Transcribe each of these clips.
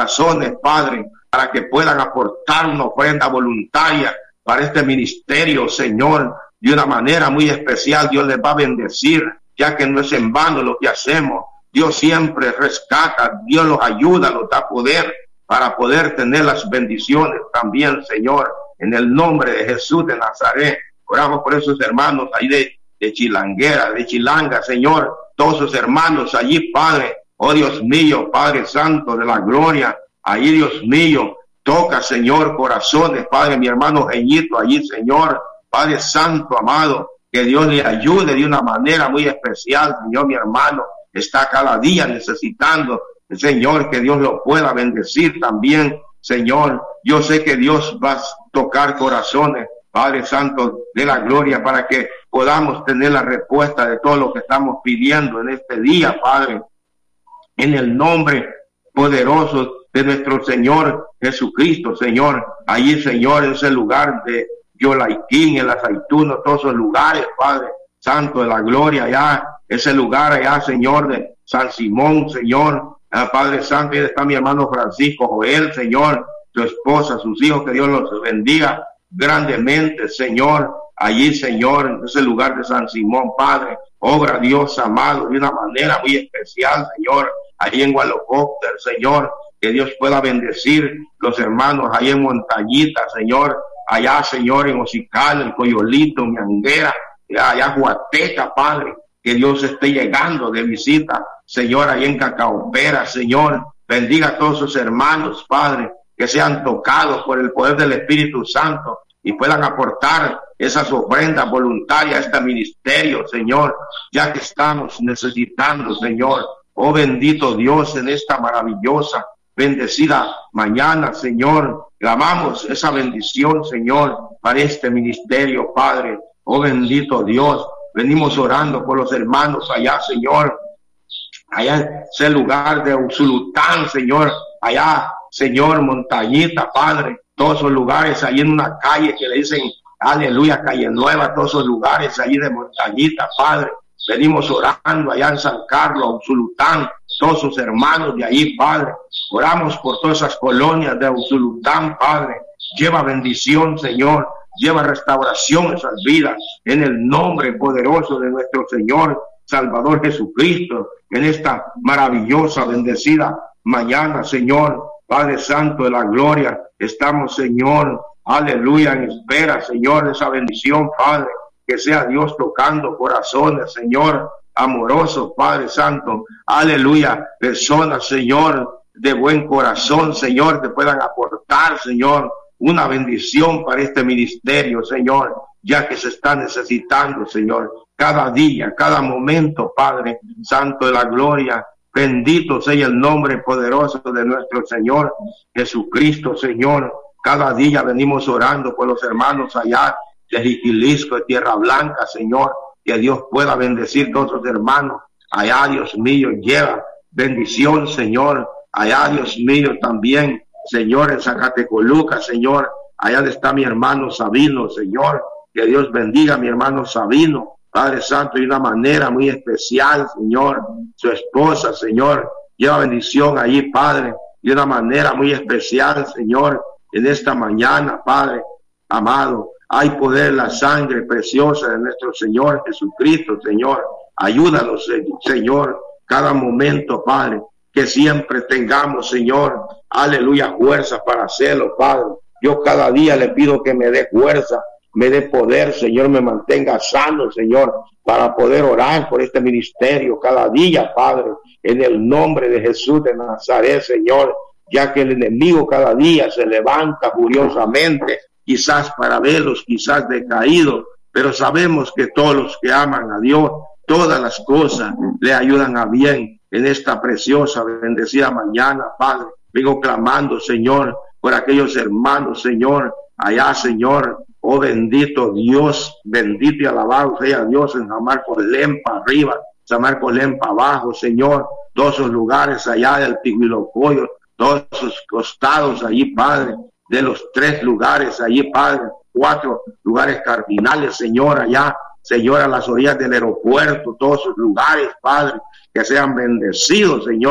corazones, Padre, para que puedan aportar una ofrenda voluntaria para este ministerio, Señor, de una manera muy especial. Dios les va a bendecir, ya que no es en vano lo que hacemos. Dios siempre rescata, Dios los ayuda, los da poder para poder tener las bendiciones también, Señor, en el nombre de Jesús de Nazaret. Oramos por esos hermanos ahí de Chilanguera, de Chilanga, Señor, todos sus hermanos allí, Padre. Oh Dios mío, Padre Santo de la gloria, ahí, Dios mío, toca, Señor, corazones, Padre, mi hermano Geñito allí, Señor, Padre Santo, amado, que Dios le ayude de una manera muy especial, Señor, mi hermano, está cada día necesitando, Señor, que Dios lo pueda bendecir también, Señor. Yo sé que Dios va a tocar corazones, Padre Santo de la gloria, para que podamos tener la respuesta de todo lo que estamos pidiendo en este día, Padre, en el nombre poderoso de nuestro Señor Jesucristo, Señor. Allí, Señor, en ese lugar de Yolaiquín, en las Aceitunas, todos esos lugares, Padre Santo de la gloria, allá, ese lugar allá, Señor, de San Simón, Señor, Padre Santo, ahí está mi hermano Francisco Joel, Señor, su esposa, sus hijos, que Dios los bendiga grandemente, Señor, allí, Señor, en ese lugar de San Simón, Padre, obra Dios amado de una manera muy especial, Señor, ahí en Gualocópter, Señor, que Dios pueda bendecir los hermanos ahí en Montañita, Señor, allá, Señor, en Ocical, el Coyolito, Mianguera, allá Huateca, Padre, que Dios esté llegando de visita, Señor, ahí en Cacaopera, Señor, bendiga a todos sus hermanos, Padre, que sean tocados por el poder del Espíritu Santo y puedan aportar esas ofrendas voluntarias a este ministerio, Señor, ya que estamos necesitando, Señor. Oh bendito Dios, en esta maravillosa, bendecida mañana, Señor, clamamos esa bendición, Señor, para este ministerio, Padre. Oh bendito Dios, venimos orando por los hermanos allá, Señor, allá en ese lugar de Usulután, Señor, allá, Señor, Montañita, Padre, todos esos lugares, ahí en una calle que le dicen, aleluya, Calle Nueva, todos esos lugares ahí de Montañita, Padre, venimos orando allá en San Carlos, Usulután, todos sus hermanos de ahí, Padre, oramos por todas esas colonias de Usulután, Padre, lleva bendición, Señor, lleva restauración a esas vidas, en el nombre poderoso de nuestro Señor, Salvador Jesucristo, en esta maravillosa, bendecida mañana, Señor, Padre Santo de la gloria, estamos, Señor, aleluya, en espera, Señor, de esa bendición, Padre, que sea Dios tocando corazones, Señor, amorosos, Padre Santo, aleluya, personas, Señor, de buen corazón, Señor, que puedan aportar, Señor, una bendición para este ministerio, Señor, ya que se está necesitando, Señor, cada día, cada momento, Padre Santo de la gloria. Bendito sea el nombre poderoso de nuestro Señor Jesucristo, Señor. Cada día venimos orando por los hermanos allá de Jiquilisco, de Tierra Blanca, Señor, que Dios pueda bendecir a todos los hermanos. Allá, Dios mío, lleva bendición, Señor. Allá, Dios mío, también, Señor, en Zacatecoluca, Señor. Allá está mi hermano Sabino, Señor. Que Dios bendiga a mi hermano Sabino, Padre Santo, de una manera muy especial, Señor. Su esposa, Señor, lleva bendición allí, Padre, de una manera muy especial, Señor, en esta mañana, Padre amado. Hay poder en la sangre preciosa de nuestro Señor Jesucristo, Señor. Ayúdanos, Señor, cada momento, Padre, que siempre tengamos, Señor, aleluya, fuerza para hacerlo, Padre. Yo cada día le pido que me dé fuerza, me dé poder, Señor, me mantenga sano, Señor, para poder orar por este ministerio cada día, Padre, en el nombre de Jesús de Nazaret, Señor, ya que el enemigo cada día se levanta furiosamente, quizás para verlos, quizás decaídos, pero sabemos que todos los que aman a Dios, todas las cosas le ayudan a bien en esta preciosa, bendecida mañana, Padre. Vengo clamando, Señor, por aquellos hermanos, Señor, allá, Señor, oh bendito Dios, bendito y alabado sea Dios en San Marcos Lempa arriba, San Marcos Lempa abajo, Señor, todos esos lugares allá del Tiguilocoyo, todos esos costados allí, Padre, de los 3 lugares allí, Padre, 4 lugares cardinales, Señor, allá, Señor, a las orillas del aeropuerto, todos esos lugares, Padre, que sean bendecidos, Señor,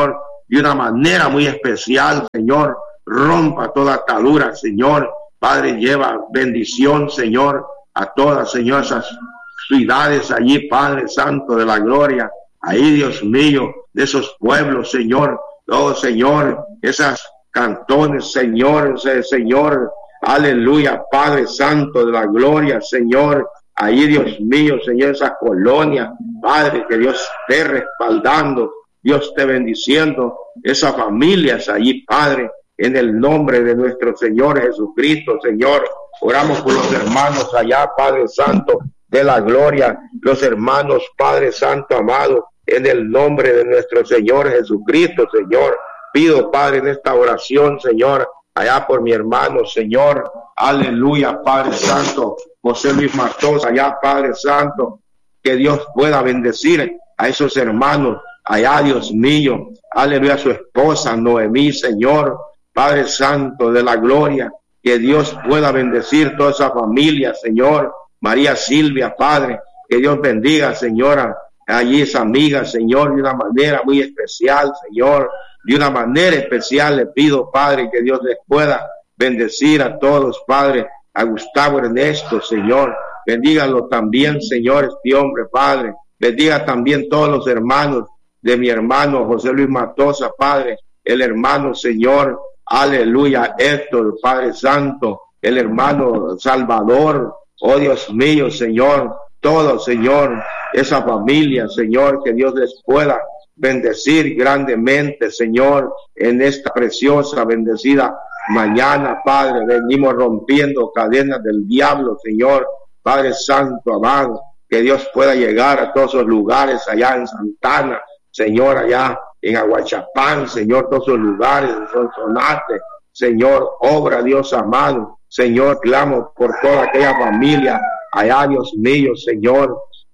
de una manera muy especial, Señor. Rompa toda atadura, Señor. Padre, lleva bendición, Señor, a todas, Señor, esas ciudades allí, Padre Santo de la gloria. Ahí, Dios mío, de esos pueblos, Señor. Oh, Señor, esas cantones, Señor, Señor. Aleluya, Padre Santo de la gloria, Señor. Ahí, Dios mío, Señor, esa colonia, Padre, que Dios esté respaldando, Dios esté bendiciendo esas familias allí, Padre, en el nombre de nuestro Señor Jesucristo, Señor. Oramos por los hermanos allá, Padre Santo de la gloria, los hermanos, Padre Santo amado, en el nombre de nuestro Señor Jesucristo, Señor. Pido, Padre, en esta oración, Señor, allá por mi hermano, Señor, aleluya, Padre Santo, José Luis Matosa, allá, Padre Santo, que Dios pueda bendecir a esos hermanos, allá, Dios mío, aleluya, a su esposa, Noemí, Señor, Padre Santo de la gloria, que Dios pueda bendecir toda esa familia, Señor, María Silvia, Padre, que Dios bendiga, Señora, allí esa amiga, Señor, de una manera muy especial, Señor, de una manera especial le pido, Padre, que Dios les pueda bendecir a todos, Padre, a Gustavo Ernesto, Señor, bendígalo también, Señor, este hombre, Padre, bendiga también todos los hermanos de mi hermano José Luis Matosa, Padre, el hermano, Señor, aleluya, Héctor, Padre Santo, el hermano Salvador, oh Dios mío, Señor, todo, Señor, esa familia, Señor, que Dios les pueda bendecir grandemente, Señor, en esta preciosa, bendecida mañana, Padre. Venimos rompiendo cadenas del diablo, Señor, Padre Santo, amado, que Dios pueda llegar a todos esos lugares allá en Santana, Señor, allá en Aguachapán, Señor, todos esos lugares, en Sonsonate, Señor, obra, Dios amado, Señor, clamo por toda aquella familia allá, Dios mío, Señor,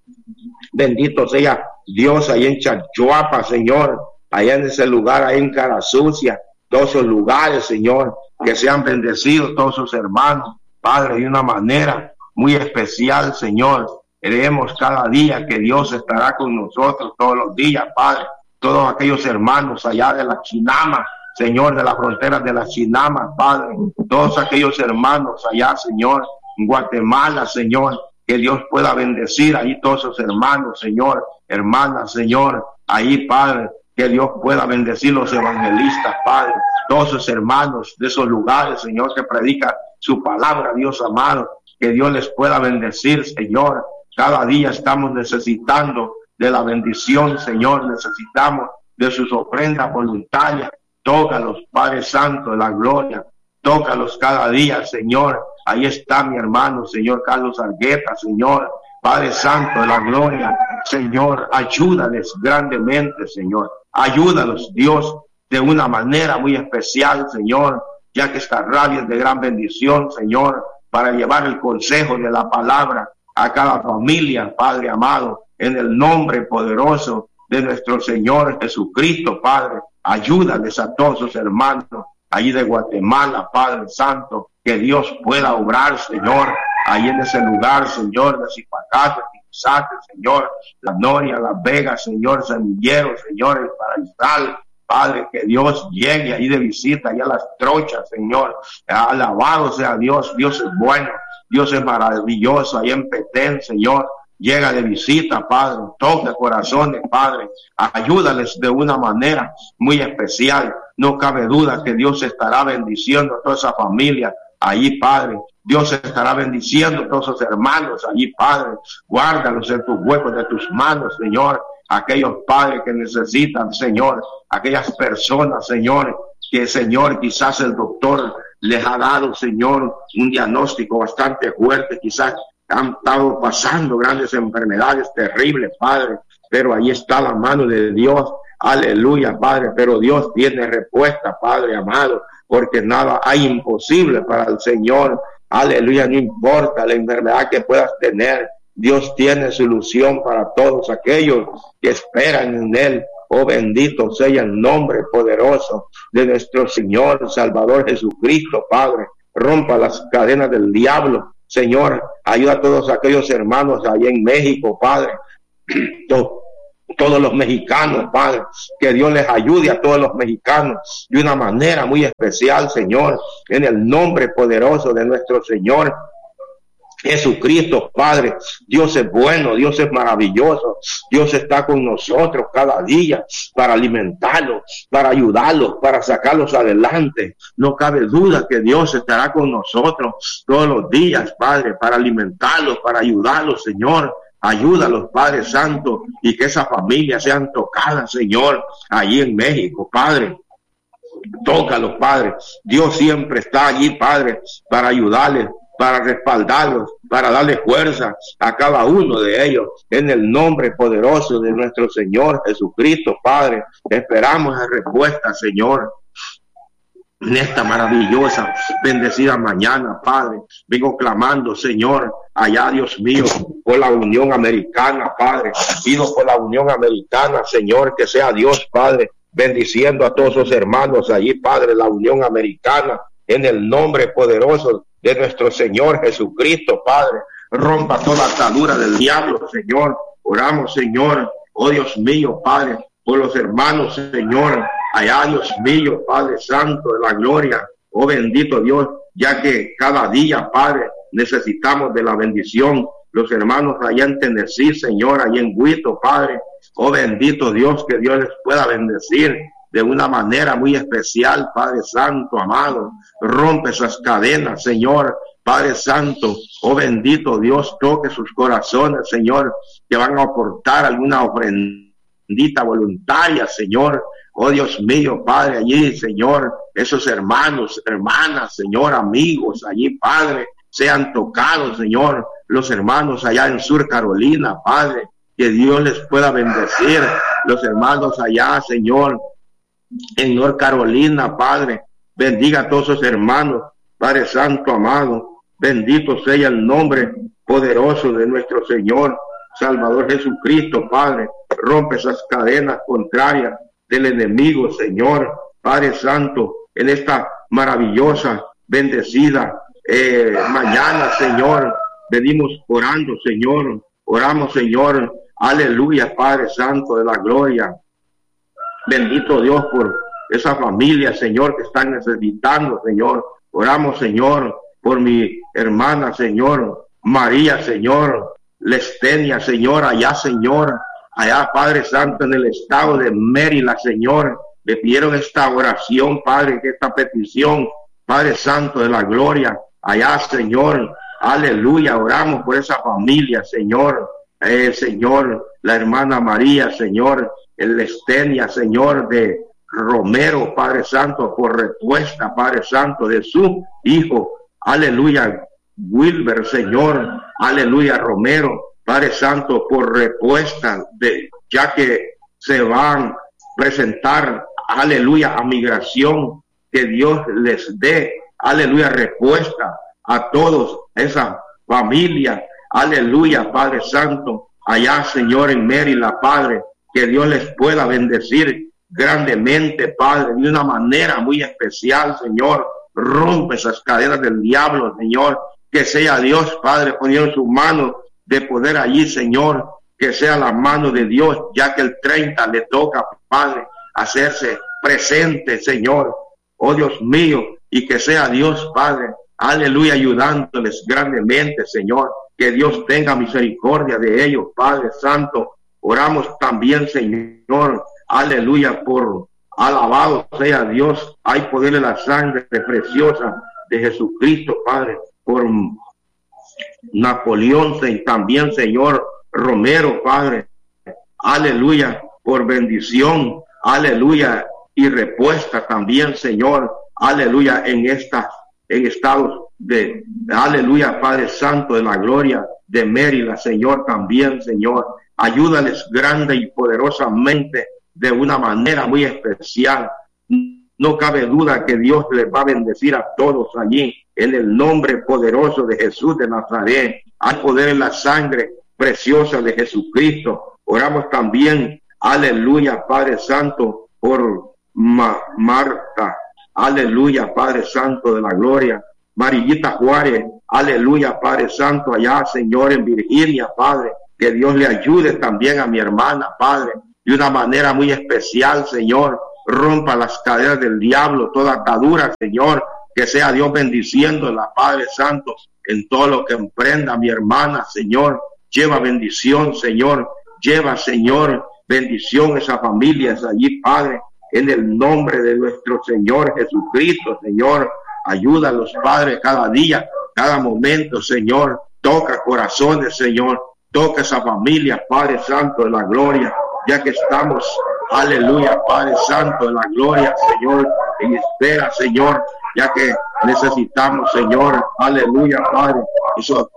bendito sea Dios, ahí en Chachuapa, Señor, allá en ese lugar, ahí en Cara Sucia, todos esos lugares, Señor, que sean bendecidos todos sus hermanos, Padre, de una manera muy especial, Señor. Creemos cada día que Dios estará con nosotros todos los días, Padre, todos aquellos hermanos allá de la Chinama, Señor, de las fronteras de la Chinama, Padre, todos aquellos hermanos allá, Señor, en Guatemala, Señor, que Dios pueda bendecir ahí todos esos hermanos, Señor, hermanas, Señor, ahí, Padre, que Dios pueda bendecir los evangelistas, Padre, todos esos hermanos de esos lugares, Señor, que predica su palabra, Dios amado, que Dios les pueda bendecir, Señor. Cada día estamos necesitando de la bendición, Señor, necesitamos de sus ofrendas voluntarias. Tócalos, Padre Santo de la gloria, tócalos cada día, Señor. Ahí está mi hermano, Señor Carlos Argueta, Señor, Padre Santo de la gloria, Señor, ayúdales grandemente, Señor, ayúdalos, Dios, de una manera muy especial, Señor, ya que esta radio es de gran bendición, Señor, para llevar el consejo de la palabra a cada familia, Padre amado, en el nombre poderoso de nuestro Señor Jesucristo, Padre, ayúdales a todos sus hermanos allí de Guatemala, Padre Santo, que Dios pueda obrar, Señor, ahí en ese lugar, Señor, de Zipacate, Tizate, Señor, La Noria, Las Vegas, Señor, Semillero, Señor, el Paraísal, Padre, que Dios llegue ahí de visita, allá a Las Trochas, Señor, alabado sea Dios, Dios es bueno, Dios es maravilloso, ahí en Petén, Señor, llega de visita, Padre, toca corazones, Padre, ayúdales de una manera muy especial, no cabe duda que Dios estará bendiciendo a toda esa familia, allí, Padre, Dios estará bendiciendo a todos esos hermanos allí, Padre, guárdalos en tus huecos de tus manos, Señor, aquellos padres que necesitan, Señor, aquellas personas, Señor, que, Señor, quizás el doctor les ha dado, Señor, un diagnóstico bastante fuerte, quizás han estado pasando grandes enfermedades terribles, Padre, pero ahí está la mano de Dios, aleluya, Padre, pero Dios tiene respuesta, Padre amado, porque nada hay imposible para el Señor, aleluya, no importa la enfermedad que puedas tener, Dios tiene solución para todos aquellos que esperan en Él. Oh, bendito sea el nombre poderoso de nuestro Señor Salvador Jesucristo, Padre. Rompa las cadenas del diablo, Señor. Ayuda a todos aquellos hermanos allá en México, Padre. todos los mexicanos, Padre, que Dios les ayude a todos los mexicanos de una manera muy especial, Señor, en el nombre poderoso de nuestro Señor Jesucristo, Padre. Dios es bueno, Dios es maravilloso, Dios está con nosotros cada día para alimentarlos, para ayudarlos, para sacarlos adelante. No cabe duda que Dios estará con nosotros todos los días, Padre, para alimentarlos, para ayudarlos, Señor. Ayúdalos, Padre Santo, y que esas familias sean tocadas, Señor, allí en México, Padre. Tócalos, Padre. Dios siempre está allí, Padre, para ayudarles, para respaldarlos, para darle fuerza a cada uno de ellos. En el nombre poderoso de nuestro Señor Jesucristo, Padre, esperamos la respuesta, Señor. En esta maravillosa, bendecida mañana, Padre, vengo clamando, Señor, allá, Dios mío, por la Unión Americana, Padre. Pido por la Unión Americana, Señor, que sea Dios, Padre, bendiciendo a todos los hermanos allí, Padre, la Unión Americana, en el nombre poderoso de nuestro Señor Jesucristo, Padre. Rompa toda atadura del diablo, Señor. Oramos, Señor, oh Dios mío, Padre, por los hermanos, Señor, allá, Dios mío, Padre Santo de la gloria, oh bendito Dios, ya que cada día, Padre, necesitamos de la bendición. Los hermanos allá en Tennessee, Señor, allá en Huito, Padre, oh bendito Dios, que Dios les pueda bendecir de una manera muy especial, Padre Santo, amado. Rompe esas cadenas, Señor, Padre Santo, oh bendito Dios, toque sus corazones, Señor, que van a aportar alguna ofrendita voluntaria, Señor. Oh Dios mío, Padre, allí, Señor, esos hermanos, hermanas, Señor, amigos, allí, Padre, sean tocados, Señor, los hermanos allá en Sur Carolina, Padre, que Dios les pueda bendecir, los hermanos allá, Señor, en North Carolina, Padre, bendiga a todos esos hermanos, Padre Santo, amado, bendito sea el nombre poderoso de nuestro Señor, Salvador Jesucristo, Padre, rompe esas cadenas contrarias del enemigo, Señor, Padre Santo, en esta maravillosa, bendecida mañana, Señor, venimos orando, Señor, oramos, Señor, aleluya, Padre Santo de la gloria, bendito Dios por esa familia, Señor, que están necesitando, Señor, oramos, Señor, por mi hermana, Señor, María, Señor, Lestenia, Señor, allá, Señor, allá, Padre Santo, en el estado de Maryland, Señor, le pidieron esta oración, Padre, que esta petición, Padre Santo de la gloria, allá, Señor, aleluya, oramos por esa familia, Señor, Señor, la hermana María, Señor, el Lestenia, Señor, de Romero, Padre Santo, por respuesta, Padre Santo, de su hijo, aleluya, Wilber, Señor, aleluya, Romero, Padre Santo, por respuesta, ya que se van a presentar, aleluya, a migración, que Dios les dé, aleluya, respuesta a todos esa familia, aleluya, Padre Santo, allá, Señor, en Maryland, Padre, que Dios les pueda bendecir grandemente, Padre, de una manera muy especial, Señor, rompe esas cadenas del diablo, Señor, que sea Dios, Padre, poniendo sus manos de poder allí, Señor, que sea la mano de Dios, ya que el 30 le toca, Padre, hacerse presente, Señor, oh Dios mío, y que sea Dios, Padre, aleluya, ayudándoles grandemente, Señor, que Dios tenga misericordia de ellos, Padre Santo. Oramos también, Señor, aleluya, por alabado sea Dios, hay poder en la sangre preciosa de Jesucristo, Padre, por Napoleón, también, Señor, Romero, Padre, aleluya, por bendición, aleluya, y respuesta también, Señor, aleluya, en estados de, aleluya, Padre Santo de la gloria de Maryland, Señor, también, Señor, ayúdales grande y poderosamente de una manera muy especial. No cabe duda que Dios les va a bendecir a todos allí en el nombre poderoso de Jesús de Nazaret. Hay poder en la sangre preciosa de Jesucristo. Oramos también, aleluya, Padre Santo, por Marta, aleluya, Padre Santo de la gloria, Marillita Juárez, aleluya, Padre Santo, allá, Señor, en Virginia, Padre, que Dios le ayude también a mi hermana, Padre, de una manera muy especial, Señor. Rompa las cadenas del diablo, toda atadura, Señor, que sea Dios bendiciéndola, Padre Santo, en todo lo que emprenda mi hermana, Señor. Lleva bendición, Señor. Lleva, Señor, bendición a esas familias allí, Padre, en el nombre de nuestro Señor Jesucristo, Señor. Ayuda a los padres cada día, cada momento, Señor. Toca corazones, Señor. Toca esa familia, Padre Santo de la gloria, ya que estamos, aleluya, Padre Santo de la gloria, Señor, en espera, Señor, ya que necesitamos, Señor, aleluya, Padre, esos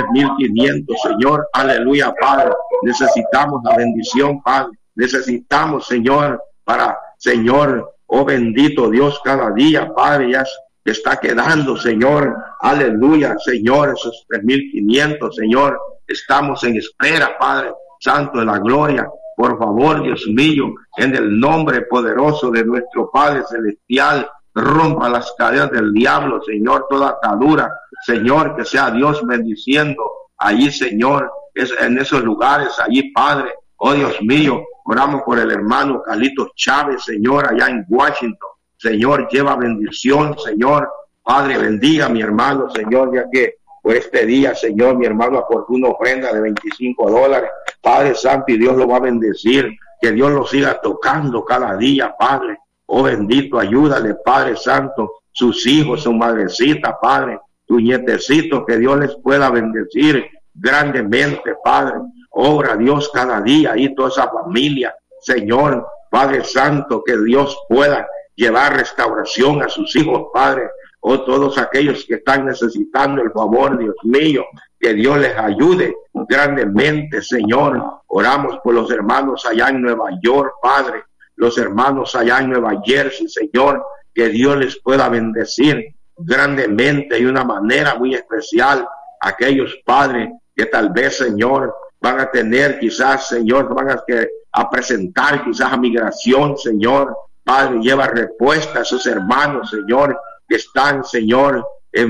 3.500, Señor, aleluya, Padre, necesitamos la bendición, Padre, necesitamos, Señor, para, Señor, oh bendito Dios, cada día, Padre, ya está quedando, Señor, aleluya, Señor, esos 3.500, Señor, estamos en espera, Padre Santo de la gloria. Por favor, Dios mío, en el nombre poderoso de nuestro Padre Celestial, rompa las cadenas del diablo, Señor, toda atadura, Señor, que sea Dios bendiciendo allí, Señor, en esos lugares, allí, Padre, oh Dios mío, oramos por el hermano Carlitos Chávez, Señor, allá en Washington, Señor, lleva bendición, Señor, Padre, bendiga a mi hermano, Señor, ya que por este día, Señor, mi hermano aportó una ofrenda de $25. Padre Santo, y Dios lo va a bendecir, que Dios lo siga tocando cada día, Padre. Oh bendito, ayúdale, Padre Santo, sus hijos, su madrecita, Padre, sus nietecitos, que Dios les pueda bendecir grandemente, Padre. Obra Dios cada día y toda esa familia, Señor, Padre Santo, que Dios pueda llevar restauración a sus hijos, Padre. Oh, todos aquellos que están necesitando el favor, Dios mío, que Dios les ayude grandemente, Señor. Oramos por los hermanos allá en Nueva York, Padre, los hermanos allá en Nueva Jersey, Señor, que Dios les pueda bendecir grandemente y de una manera muy especial. Aquellos padres que tal vez, Señor, van a tener quizás, Señor, van a presentar quizás a migración, Señor. Padre, lleva respuesta a sus hermanos, Señor, que están, Señor,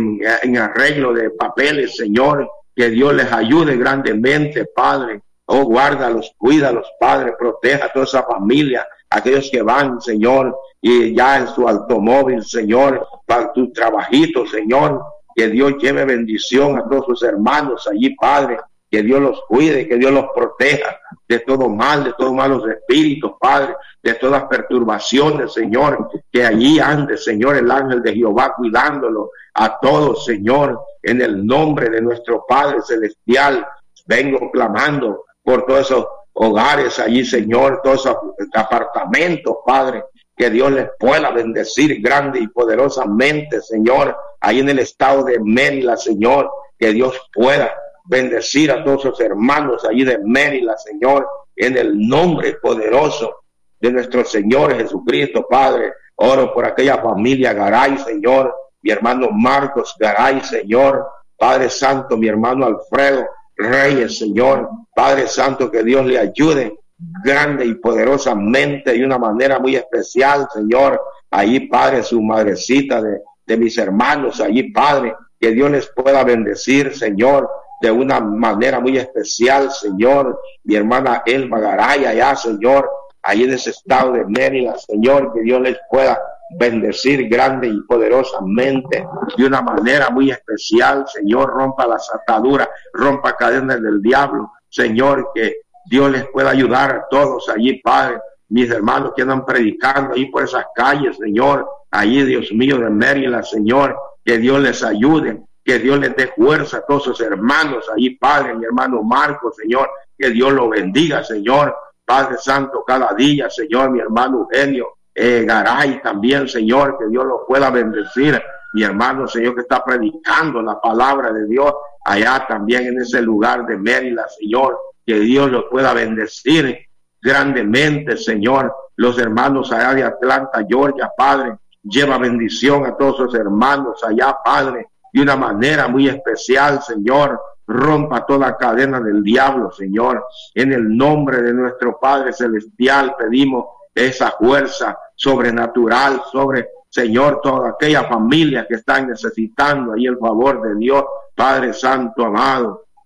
en arreglo de papeles, Señor, que Dios les ayude grandemente, Padre. Oh, guárdalos, cuídalos, Padre, proteja a toda esa familia, aquellos que van, Señor, y ya en su automóvil, Señor, para tu trabajito, Señor, que Dios lleve bendición a todos sus hermanos allí, Padre, que Dios los cuide, que Dios los proteja de todo mal, de todos malos espíritus, Padre, de todas perturbaciones, Señor, que allí ande, Señor, el ángel de Jehová cuidándolo a todos, Señor, en el nombre de nuestro Padre Celestial. Vengo clamando por todos esos hogares allí, Señor, todos esos apartamentos, Padre, que Dios les pueda bendecir grande y poderosamente, Señor, ahí en el estado de Maryland, Señor, que Dios pueda bendecir a todos sus hermanos allí de Maryland, Señor, en el nombre poderoso de nuestro Señor Jesucristo, Padre. Oro por aquella familia Garay, Señor, mi hermano Marcos Garay, Señor, Padre Santo, mi hermano Alfredo Reyes, Señor, Padre Santo, que Dios le ayude grande y poderosamente de una manera muy especial, Señor, allí, Padre, su madrecita de mis hermanos, allí, Padre, que Dios les pueda bendecir, Señor, de una manera muy especial, Señor, mi hermana Elma Garay, allá, Señor, ahí en ese estado de Maryland, Señor, que Dios les pueda bendecir grande y poderosamente, de una manera muy especial, Señor, rompa las ataduras, rompa cadenas del diablo, Señor, que Dios les pueda ayudar a todos allí, Padre, mis hermanos que andan predicando ahí por esas calles, Señor, allí, Dios mío, de Maryland, Señor, que Dios les ayude, que Dios les dé fuerza a todos sus hermanos allí, Padre, mi hermano Marcos, Señor, que Dios lo bendiga, Señor, Padre Santo, cada día, Señor, mi hermano Eugenio Garay también, Señor, que Dios lo pueda bendecir, mi hermano, Señor, que está predicando la palabra de Dios allá también en ese lugar de Maryland, Señor, que Dios lo pueda bendecir grandemente, Señor, los hermanos allá de Atlanta, Georgia, Padre, lleva bendición a todos sus hermanos allá, Padre, de una manera muy especial, Señor, rompa toda cadena del diablo, Señor, en el nombre de nuestro Padre Celestial pedimos esa fuerza sobrenatural sobre, Señor, toda aquella familia que están necesitando ahí el favor de Dios, Padre Santo amado,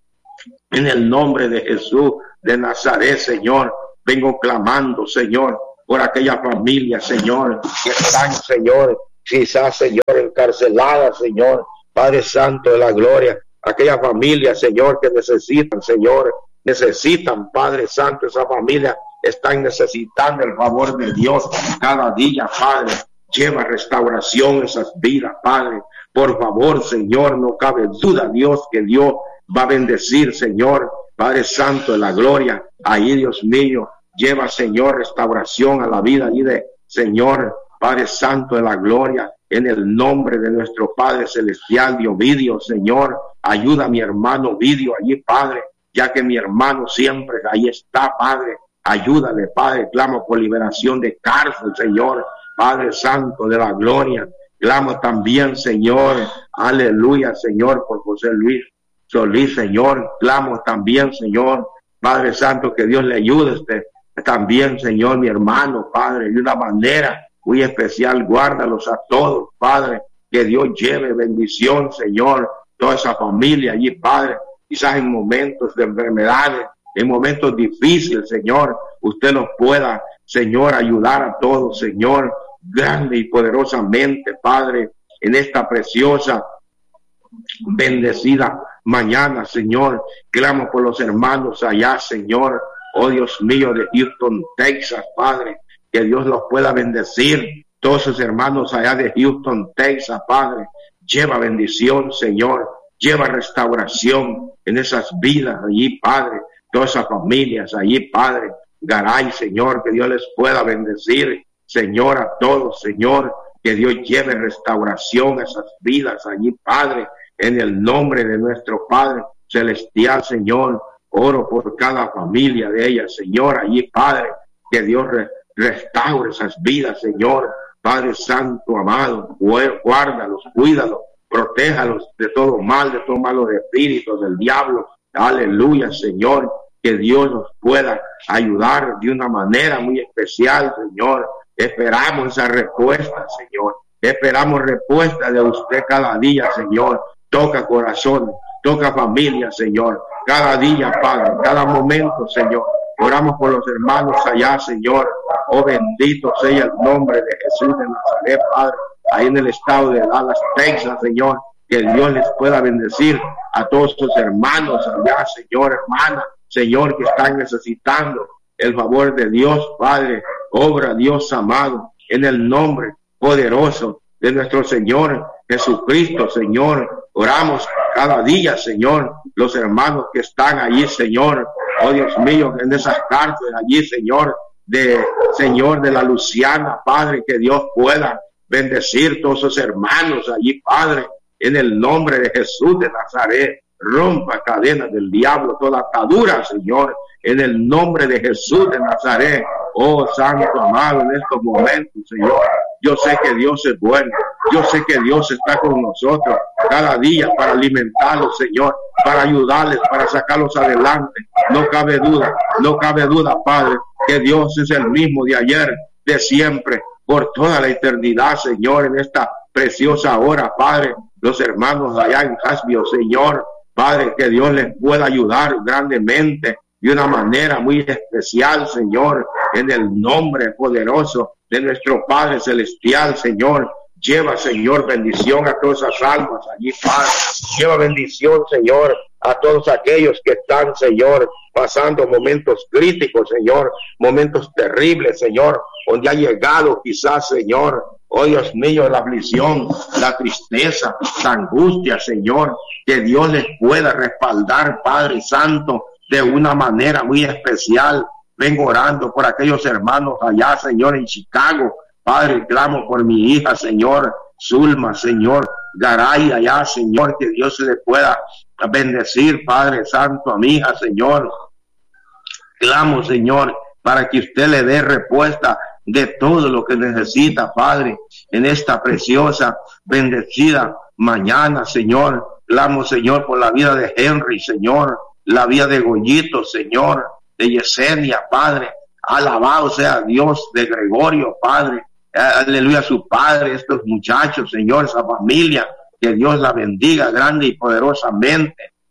En el nombre de Jesús de Nazaret, Señor, vengo clamando, Señor, por aquella familia, Señor, que están, Señor, quizás, Señor, encarceladas, Señor, Padre Santo de la gloria, aquella familia, Señor, que necesitan, Señor, necesitan, Padre Santo, esa familia están necesitando el favor de Dios cada día, Padre. Lleva restauración a esas vidas, Padre. Por favor, Señor, no cabe duda, Dios, que Dios va a bendecir, Señor, Padre Santo de la gloria. Ahí, Dios mío, lleva, Señor, restauración a la vida allí de Señor, Padre Santo de la gloria. En el nombre de nuestro Padre Celestial, Ovidio, Señor, ayuda a mi hermano Ovidio allí, Padre, ya que mi hermano siempre ahí está, Padre. Ayúdale, Padre, clamo por liberación de cárcel, Señor, Padre Santo de la gloria. Clamo también, Señor, aleluya, Señor, por José Luis Solís, Señor. Clamo también, Señor, Padre Santo, que Dios le ayude también, Señor, mi hermano, Padre, de una manera muy especial. Guárdalos a todos, Padre, que Dios lleve bendición, Señor, toda esa familia allí, Padre, quizás en momentos de enfermedades, en momentos difíciles, Señor, usted los pueda, Señor, ayudar a todos, Señor, grande y poderosamente, Padre, en esta preciosa, bendecida mañana, Señor. Clamo por los hermanos allá, Señor, oh Dios mío, de Houston, Texas, Padre, que Dios los pueda bendecir. Todos sus hermanos allá de Houston, Texas, Padre, lleva bendición, Señor, lleva restauración en esas vidas allí, Padre, todas esas familias allí, Padre. Garay, Señor, que Dios les pueda bendecir, Señor, a todos, Señor, que Dios lleve restauración a esas vidas allí, Padre, en el nombre de nuestro Padre Celestial, Señor. Oro por cada familia de ellas, Señor, allí, Padre, que Dios restaure esas vidas, Señor, Padre Santo, amado, guárdalos, cuídalos, protéjalos de todo mal, de todo malo de espíritu, del diablo. Aleluya, Señor, que Dios nos pueda ayudar de una manera muy especial, Señor. Esperamos esa respuesta, Señor. Esperamos respuesta de usted cada día, Señor. Toca corazones, toca familia, Señor. Cada día, Padre, cada momento, Señor. Oramos por los hermanos allá, Señor. Oh, bendito sea el nombre de Jesús de Nazaret, Padre. Ahí en el estado de Dallas, Texas, Señor. Que Dios les pueda bendecir a todos sus hermanos allá, Señor, hermana, Señor, que están necesitando el favor de Dios, Padre. Obra, Dios amado, en el nombre poderoso de nuestro Señor Jesucristo, Señor. Oramos cada día, Señor, los hermanos que están allí, Señor. Oh, Dios mío, en esas cárceles allí, Señor, de la Luciana, Padre, que Dios pueda bendecir todos sus hermanos allí, Padre. En el nombre de Jesús de Nazaret, rompa cadenas del diablo, toda atadura, Señor, en el nombre de Jesús de Nazaret. Oh, Santo amado, en estos momentos, Señor, yo sé que Dios es bueno, yo sé que Dios está con nosotros cada día para alimentarlos, Señor, para ayudarles, para sacarlos adelante. No cabe duda, Padre, que Dios es el mismo de ayer, de siempre, por toda la eternidad, Señor, en esta preciosa hora, Padre. Los hermanos allá en Hasbio, Señor, Padre, que Dios les pueda ayudar grandemente, de una manera muy especial, Señor, en el nombre poderoso de nuestro Padre Celestial, Señor. Lleva, Señor, bendición a todas esas almas allí, Padre. Lleva bendición, Señor, a todos aquellos que están, Señor, pasando momentos críticos, Señor, momentos terribles, Señor, donde ha llegado quizás, Señor, oh Dios mío, la aflicción, la tristeza, la angustia, Señor, que Dios les pueda respaldar, Padre Santo, de una manera muy especial. Vengo orando por aquellos hermanos allá, Señor, en Chicago. Padre, clamo por mi hija, Señor, Zulma, Señor, Garay, allá, Señor, que Dios se le pueda bendecir, Padre Santo, a mi hija, Señor. Clamo, Señor, para que usted le dé respuesta de todo lo que necesita, Padre, en esta preciosa, bendecida mañana, Señor. Clamo, Señor, por la vida de Henry, Señor, la vida de Goyito, Señor, de Yesenia, Padre. Alabado sea Dios, de Gregorio, Padre. Aleluya, su padre, estos muchachos, Señor, esa familia, que Dios la bendiga grande y poderosamente.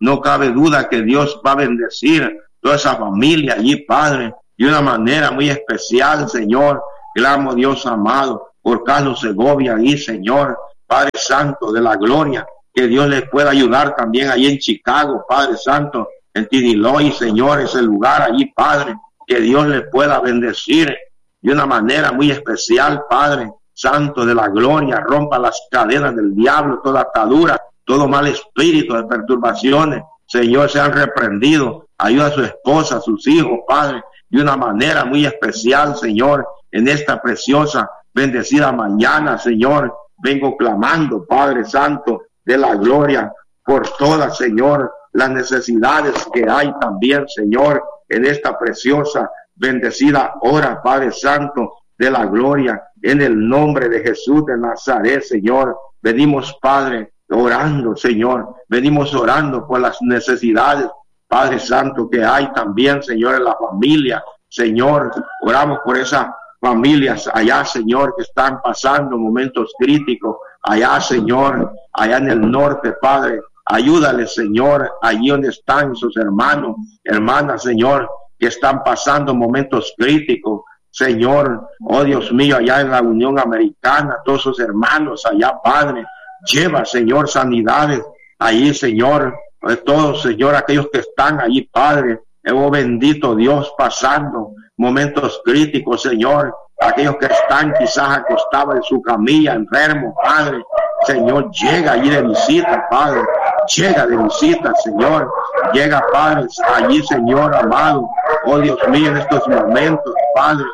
no cabe duda que Dios va a bendecir toda esa familia allí, Padre, de una manera muy especial, Señor. Clamo, Dios amado, por Carlos Segovia ahí, Señor, Padre Santo de la gloria, que Dios les pueda ayudar también ahí en Chicago, Padre Santo, en Tiniloy, Señor, ese lugar allí, Padre, que Dios les pueda bendecir de una manera muy especial, Padre Santo de la gloria. Rompa las cadenas del diablo, toda atadura, todo mal espíritu de perturbaciones, Señor, sean reprendidos. Ayuda a su esposa, a sus hijos, Padre, de una manera muy especial, Señor, en esta preciosa, bendecida mañana, Señor. Vengo clamando, Padre Santo de la gloria, por todas, Señor, las necesidades que hay también, Señor, en esta preciosa, bendecida hora, Padre Santo de la gloria, en el nombre de Jesús de Nazaret, Señor. Venimos, Padre, orando, Señor, venimos orando por las necesidades, Padre Santo, que hay también, Señor, en la familia, Señor. Oramos por esas familias allá, Señor, que están pasando momentos críticos, allá, Señor, allá en el norte, Padre. Ayúdales, Señor, allí donde están sus hermanos, hermanas, Señor, que están pasando momentos críticos, Señor. Oh, Dios mío, allá en la Unión Americana, todos sus hermanos allá, Padre. Lleva, Señor, sanidades allí, Señor. Todos, Señor, aquellos que están allí, Padre. Oh, bendito Dios, pasando momentos críticos, Señor. Aquellos que están quizás acostados en su camilla, enfermos, Padre. Señor, llega allí de visita, Padre. Llega de visita, Señor. Llega, Padre, allí, Señor amado. Oh, Dios mío, en estos momentos, Padre.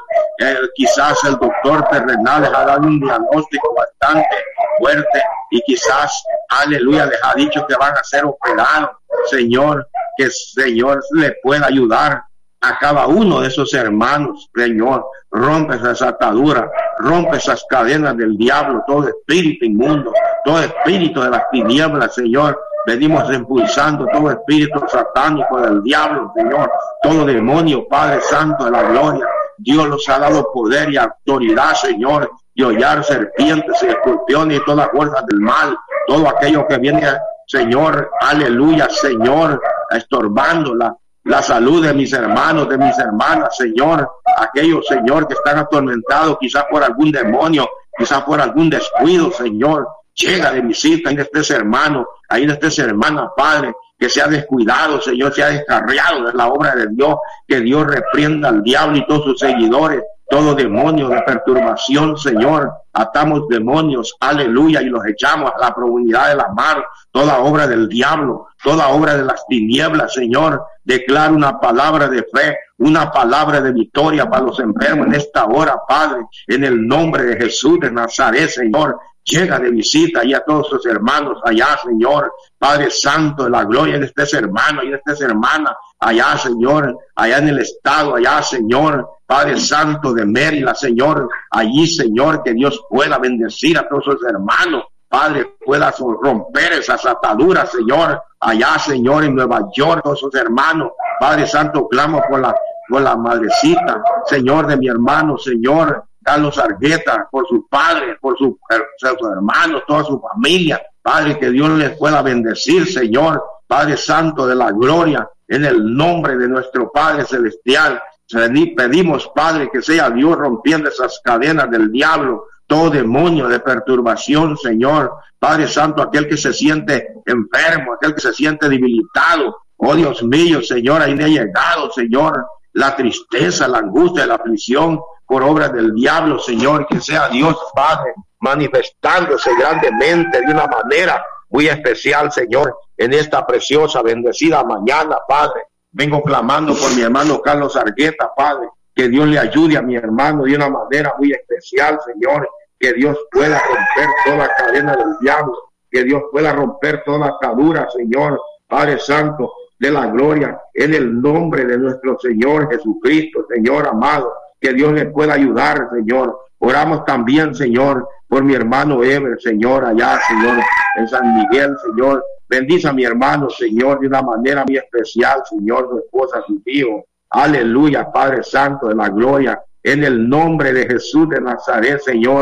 Quizás el doctor terrenal les ha dado un diagnóstico bastante fuerte y quizás, aleluya, les ha dicho que van a ser operados. Señor, que Señor le pueda ayudar a cada uno de esos hermanos, Señor. Rompe esas ataduras, rompe esas cadenas del diablo, todo espíritu inmundo, todo espíritu de las tinieblas, Señor. Venimos impulsando todo espíritu satánico del diablo, Señor, todo demonio, Padre Santo de la gloria. Dios los ha dado poder y autoridad, Señor, de hollar serpientes y escorpiones y todas las fuerzas del mal, todo aquello que viene, Señor, aleluya, Señor, estorbando la salud de mis hermanos, de mis hermanas, Señor, aquellos, Señor, que están atormentados quizás por algún demonio, quizás por algún descuido, Señor. Llega de visita, ahí esté ese hermano, ahí esté esa hermana, Padre, que se ha descuidado, Señor, se ha descarriado de la obra de Dios, que Dios reprenda al diablo y todos sus seguidores, todo demonio de perturbación, Señor. Atamos demonios, aleluya, y los echamos a la profundidad de la mar, toda obra del diablo, toda obra de las tinieblas, Señor. Declaro una palabra de fe, una palabra de victoria para los enfermos en esta hora, Padre, en el nombre de Jesús de Nazaret, Señor. Llega de visita y a todos sus hermanos allá, Señor, Padre Santo de la gloria, en este hermano y en esta hermana, allá, Señor, allá en el estado, allá, Señor, Padre Santo de Maryland, Señor, allí, Señor, que Dios pueda bendecir a todos sus hermanos, Padre, pueda romper esas ataduras, Señor, allá, Señor, en Nueva York, todos sus hermanos, Padre Santo, clamo por la madrecita, Señor, de mi hermano, Señor, Carlos Argueta, por sus padres, por sus hermanos, toda su familia, Padre, que Dios les pueda bendecir, Señor, Padre Santo de la gloria, en el nombre de nuestro Padre Celestial. Pedimos, Padre, que sea Dios rompiendo esas cadenas del diablo, todo demonio de perturbación, Señor, Padre Santo, aquel que se siente enfermo, aquel que se siente debilitado, oh Dios mío, Señor, ahí le ha llegado, Señor, la tristeza, la angustia, la aflicción, por obra del diablo, Señor, que sea Dios Padre manifestándose grandemente de una manera muy especial, Señor, en esta preciosa, bendecida mañana, Padre. Vengo clamando por mi hermano Carlos Argueta, Padre, que Dios le ayude a mi hermano de una manera muy especial, Señor, que Dios pueda romper toda cadena del diablo, que Dios pueda romper toda atadura, Señor, Padre Santo de la gloria, en el nombre de nuestro Señor Jesucristo, Señor amado. Que Dios le pueda ayudar, Señor. Oramos también, Señor, por mi hermano Ever, Señor, allá, Señor, en San Miguel, Señor. Bendice a mi hermano, Señor, de una manera muy especial, Señor, su esposa, su hijo. Aleluya, Padre Santo de la gloria. En el nombre de Jesús de Nazaret, Señor,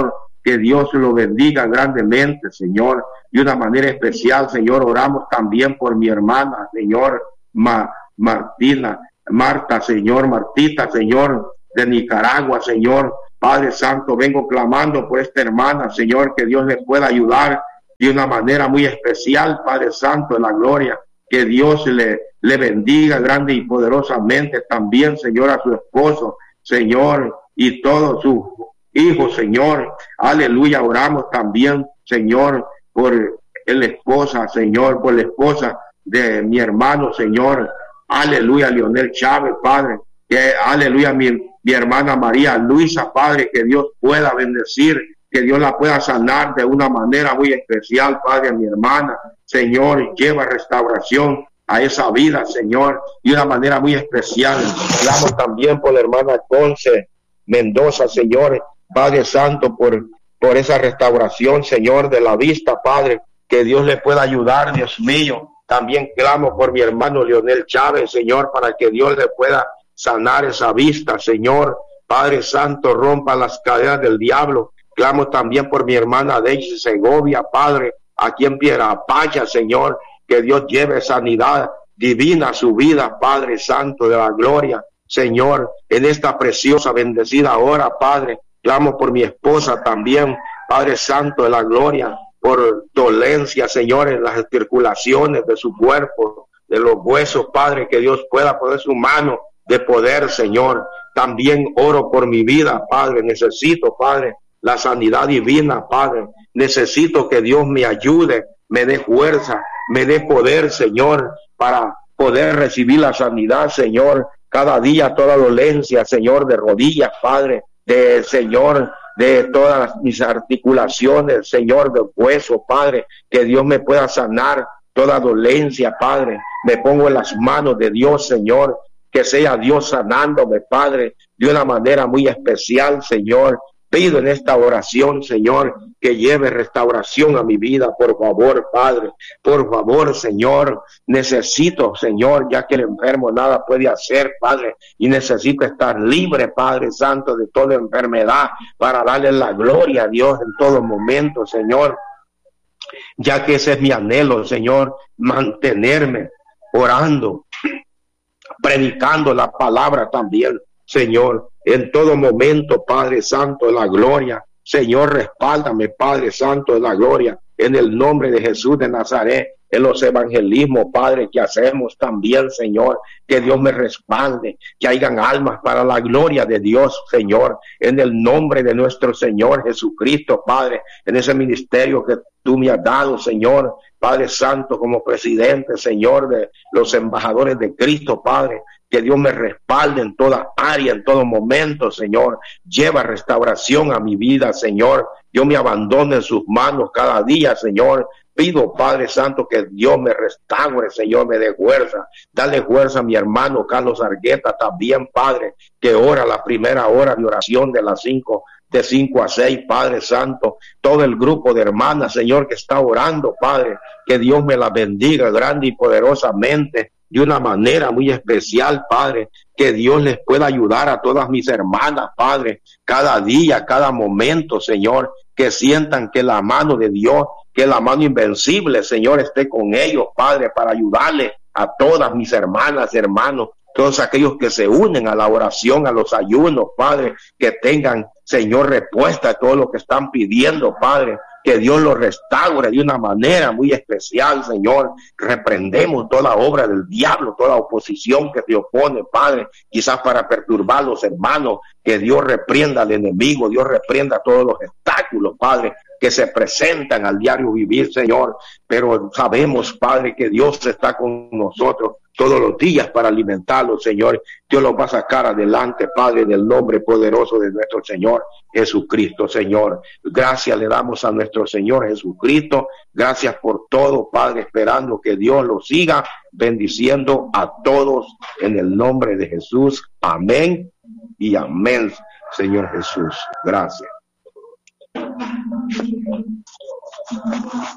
Que Dios lo bendiga grandemente, Señor. De una manera especial, Señor, oramos también por mi hermana, Señor, Marta, Señor, Martita, Señor, de Nicaragua, Señor. Padre Santo, vengo clamando por esta hermana, Señor, que Dios le pueda ayudar de una manera muy especial, Padre Santo, de la gloria. Que Dios le bendiga grande y poderosamente también, Señor, a su esposo, Señor, y todos sus hijos, Señor. Aleluya, oramos también, Señor, por la esposa, Señor, por la esposa de mi hermano, Señor. Aleluya, Leonel Chávez, Padre. Que, aleluya, mi hermana María Luisa, Padre, que Dios pueda bendecir, que Dios la pueda sanar de una manera muy especial, Padre, a mi hermana. Señor, lleva restauración a esa vida, Señor, de una manera muy especial. Hablamos también por la hermana Conce Mendoza, Señor, Padre Santo, por esa restauración, Señor, de la vista, Padre, que Dios le pueda ayudar, Dios mío. También clamo por mi hermano Leonel Chávez, Señor, para que Dios le pueda sanar esa vista, Señor. Padre Santo, rompa las cadenas del diablo. Clamo también por mi hermana Daisy Segovia, Padre, aquí en Pierapaya, Señor, que Dios lleve sanidad divina a su vida, Padre Santo de la gloria, Señor, en esta preciosa, bendecida hora, Padre. Clamo por mi esposa también, Padre Santo de la gloria, por dolencia, Señor, en las circulaciones de su cuerpo, de los huesos, Padre, que Dios pueda poner su mano de poder, Señor. También oro por mi vida, Padre. Necesito, Padre, la sanidad divina, Padre. Necesito que Dios me ayude, me dé fuerza, me dé poder, Señor, para poder recibir la sanidad, Señor. Cada día, toda dolencia, Señor, de rodillas, Padre, de Señor, de todas mis articulaciones, Señor, de hueso, Padre, que Dios me pueda sanar toda dolencia, Padre. Me pongo en las manos de Dios, Señor, que sea Dios sanándome, Padre, de una manera muy especial, Señor. Pido en esta oración, Señor, que lleve restauración a mi vida, por favor, Padre, por favor, Señor. Necesito, Señor, ya que el enfermo nada puede hacer, Padre, y necesito estar libre, Padre Santo, de toda enfermedad, para darle la gloria a Dios en todo momento, Señor, ya que ese es mi anhelo, Señor, mantenerme orando, predicando la palabra también, Señor, en todo momento, Padre Santo de la gloria. Señor, respáldame, Padre Santo de la gloria, en el nombre de Jesús de Nazaret, en los evangelismos, Padre, que hacemos también, Señor, que Dios me respalde, que hayan almas para la gloria de Dios, Señor, en el nombre de nuestro Señor Jesucristo, Padre, en ese ministerio que tú me has dado, Señor, Padre Santo, como presidente, Señor, de los embajadores de Cristo, Padre, que Dios me respalde en toda área, en todo momento, Señor. Lleva restauración a mi vida, Señor. Yo me abandono en sus manos cada día, Señor. Pido, Padre Santo, que Dios me restaure, Señor, me dé fuerza. Dale fuerza a mi hermano Carlos Argueta también, Padre, que ora la primera hora de oración de las 5 a 6, Padre Santo. Todo el grupo de hermanas, Señor, que está orando, Padre, que Dios me la bendiga grande y poderosamente, de una manera muy especial, Padre, que Dios les pueda ayudar a todas mis hermanas, Padre, cada día, cada momento, Señor, que sientan que la mano de Dios, que la mano invencible, Señor, esté con ellos, Padre, para ayudarles a todas mis hermanas, hermanos, todos aquellos que se unen a la oración, a los ayunos, Padre, que tengan, Señor, respuesta a todo lo que están pidiendo, Padre, que Dios los restaure de una manera muy especial, Señor. Reprendemos toda obra del diablo, toda oposición que te opone, Padre, quizás para perturbar a los hermanos, que Dios reprenda al enemigo, Dios reprenda todos los obstáculos, Padre, que se presentan al diario vivir, Señor, pero sabemos, Padre, que Dios está con nosotros todos los días para alimentarlos, Señor. Dios los va a sacar adelante, Padre, en el nombre poderoso de nuestro Señor Jesucristo, Señor. Gracias le damos a nuestro Señor Jesucristo. Gracias por todo, Padre, esperando que Dios los siga bendiciendo a todos en el nombre de Jesús. Amén y amén, Señor Jesús. Gracias.